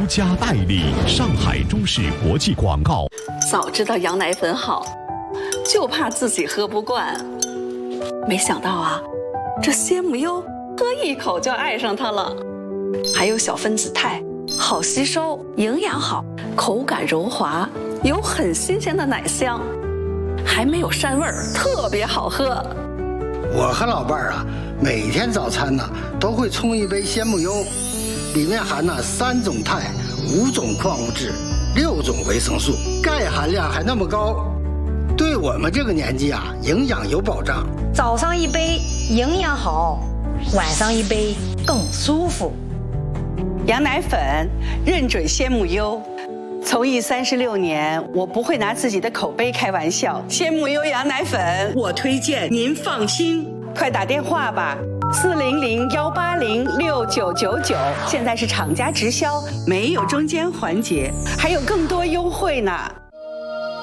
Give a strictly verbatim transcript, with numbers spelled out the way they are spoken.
家代理，上海中视国际广告。 早知道羊奶粉好，就怕自己喝不惯。没想到啊，这鲜母优喝一口就爱上它了。还有小分子肽，好吸收，营养好，口感柔滑，有很新鲜的奶香，还没有膻味儿，特别好喝。 我和老伴儿啊，每天早餐呢都会冲一杯鲜母优，里面含了三种肽、五种矿物质、六种维生素，钙含量还那么高，对我们这个年纪啊，营养有保障。 早上一杯营养好，晚上一杯更舒服。 羊奶粉认准鲜母优，从艺三十六年，我不会拿自己的口碑开玩笑。鲜母优羊奶粉，我推荐，您放心。快打电话吧，四零零幺八零六九九九，现在是厂家直销，没有中间环节，还有更多优惠呢。